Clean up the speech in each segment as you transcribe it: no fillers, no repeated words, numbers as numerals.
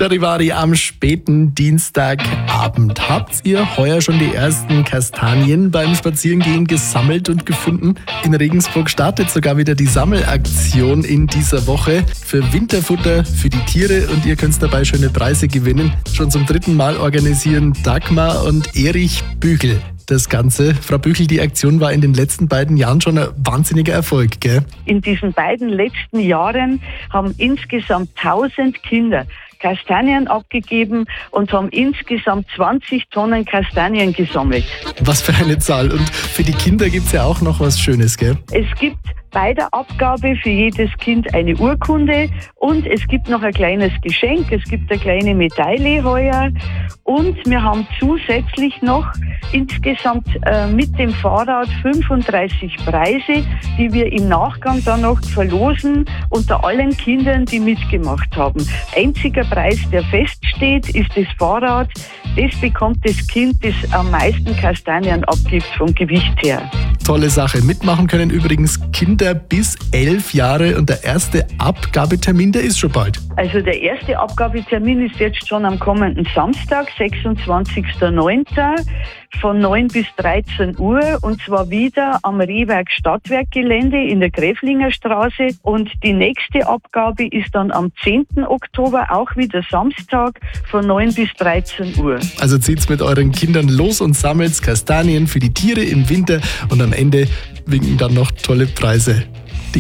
Charivari am späten Dienstagabend. Habt ihr heuer schon die ersten Kastanien beim Spazierengehen gesammelt und gefunden? In Regensburg startet sogar wieder die Sammelaktion in dieser Woche für Winterfutter für die Tiere und ihr könnt dabei schöne Preise gewinnen. Schon zum 3. Mal organisieren Dagmar und Erich Büchel das Ganze. Frau Büchel, die Aktion war in den letzten beiden Jahren schon ein wahnsinniger Erfolg, gell? In diesen beiden letzten Jahren haben insgesamt 1000 Kinder Kastanien abgegeben und haben insgesamt 20 Tonnen Kastanien gesammelt. Was für eine Zahl. Und für die Kinder gibt es ja auch noch was Schönes, gell? Es gibt bei der Abgabe für jedes Kind eine Urkunde und es gibt noch ein kleines Geschenk. Es gibt eine kleine Medaille heuer und wir haben zusätzlich noch insgesamt mit dem Fahrrad 35 Preise, die wir im Nachgang dann noch verlosen unter allen Kindern, die mitgemacht haben. Einziger Preis, der feststeht, ist das Fahrrad. Das bekommt das Kind, das am meisten Kastanien abgibt vom Gewicht her. Tolle Sache. Mitmachen können übrigens Kinder bis 11 Jahre und der erste Abgabetermin, der ist schon bald. Also der erste Abgabetermin ist jetzt schon am kommenden Samstag, 26.09. von 9 bis 13 Uhr und zwar wieder am Rehwerk Stadtwerkgelände in der Gräflinger Straße und die nächste Abgabe ist dann am 10. Oktober, auch wieder Samstag von 9 bis 13 Uhr. Also zieht's mit euren Kindern los und sammelt Kastanien für die Tiere im Winter und am Ende winken dann noch tolle Preise. Die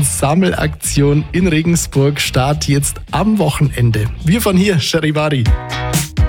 Kastanien-Sammelaktion in Regensburg startet jetzt am Wochenende. Wir von hier, Charivari.